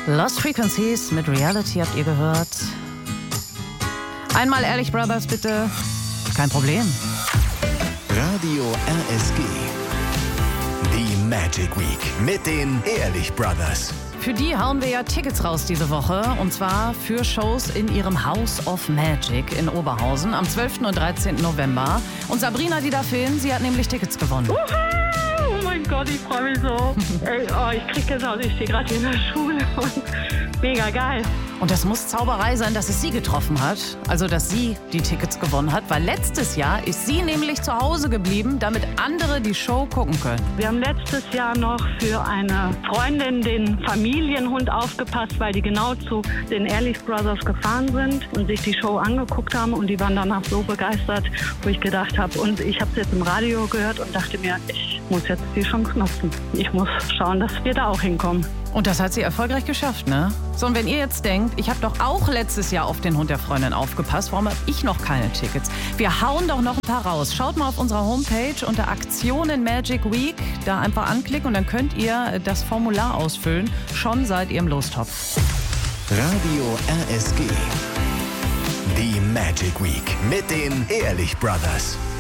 Lost Frequencies mit Reality habt ihr gehört. Einmal Ehrlich Brothers bitte. Kein Problem. Radio RSG. Die Magic Week mit den Ehrlich Brothers. Für die hauen wir ja Tickets raus diese Woche. Und zwar für Shows in ihrem House of Magic in Oberhausen am 12. und 13. November. Und Sabrina, die da fehlen, sie hat nämlich Tickets gewonnen. Oh mein Gott, ich freue mich so. Ey, ich krieg Gänsehaut, ich stehe gerade hier in der Schule und mega geil. Und das muss Zauberei sein, dass es sie getroffen hat. Also, dass sie die Tickets gewonnen hat. Weil letztes Jahr ist sie nämlich zu Hause geblieben, damit andere die Show gucken können. Wir haben letztes Jahr noch für eine Freundin den Familienhund aufgepasst, weil die genau zu den Ehrlich Brothers gefahren sind und sich die Show angeguckt haben. Und die waren danach so begeistert, wo ich gedacht habe, und ich habe es jetzt im Radio gehört und dachte mir, ich muss jetzt die Chance nutzen. Ich muss schauen, dass wir da auch hinkommen. Und das hat sie erfolgreich geschafft, ne? So, und wenn ihr jetzt denkt, ich habe doch auch letztes Jahr auf den Hund der Freundin aufgepasst, warum habe ich noch keine Tickets? Wir hauen doch noch ein paar raus. Schaut mal auf unserer Homepage unter Aktionen Magic Week, da einfach anklicken und dann könnt ihr das Formular ausfüllen. Schon seid ihr im Lostopf. Radio RSG. Die Magic Week mit den Ehrlich Brothers.